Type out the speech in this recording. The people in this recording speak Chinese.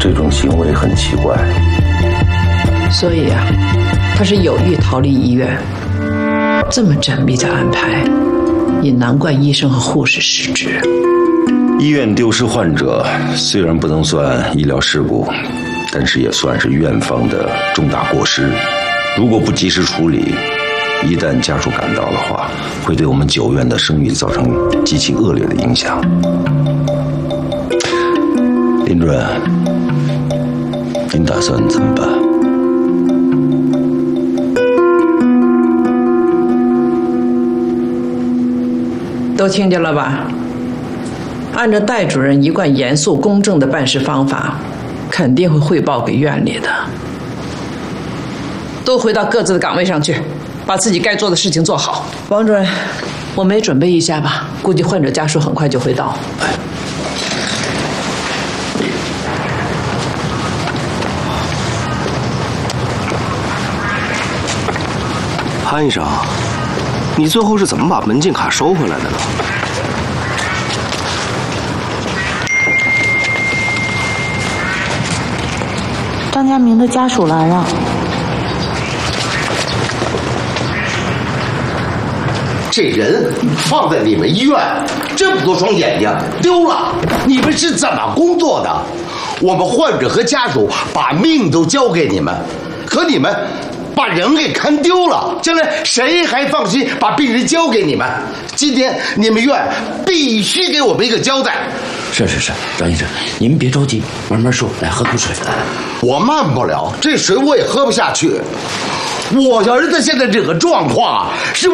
这种行为很奇怪。 所以啊，他是有意逃离医院，这么缜密的安排，也难怪医生和护士失职。 医院丢失患者虽然不能算医疗事故，但是也算是院方的重大过失。如果不及时处理，一旦家属赶到的话，会对我们9院的声誉造成极其恶劣的影响。林主任，您打算怎么办？ 都听见了吧？按照戴主任一贯严肃公正的办事方法，肯定会汇报给院里的。都回到各自的岗位上去，把自己该做的事情做好。王主任，我们也准备一下吧，估计患者家属很快就会到。 潘医生，你最后是怎么把门禁卡收回来的呢？ 张家明的家属来了。 这人放在你们医院这么多双眼睛丢了，你们是怎么工作的？我们患者和家属把命都交给你们，可你们把人给看丢了，将来谁还放心把病人交给你们？今天你们院必须给我们一个交代。 是，张医生，您别着急，慢慢说。来，喝口水。 我慢不了，这水我也喝不下去。我儿子现在这个状况啊，是